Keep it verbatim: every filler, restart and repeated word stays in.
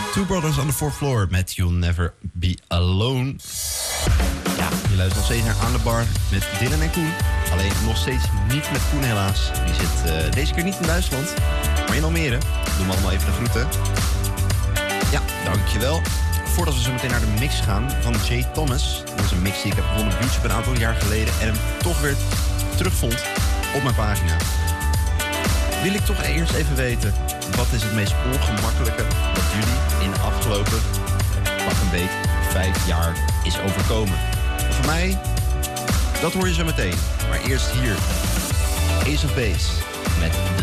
Two Brothers on the Fourth Floor met You'll Never Be Alone. Ja, je luistert nog steeds naar Aan de Bar met Dylan en Koen. Alleen nog steeds niet met Koen helaas. Die zit uh, deze keer niet in Duitsland, maar in Almere. Doen we allemaal even de groeten. Ja, dankjewel. Voordat we zo meteen naar de mix gaan van Jay Thomas. Dat is een mix die ik heb gevonden op YouTube een aantal jaar geleden. En hem toch weer terugvond op mijn pagina. Wil ik toch eerst even weten, wat is het meest ongemakkelijke dat jullie in de afgelopen pak een beet vijf jaar is overkomen? Voor mij, dat hoor je zo meteen. Maar eerst hier, Ace of Base met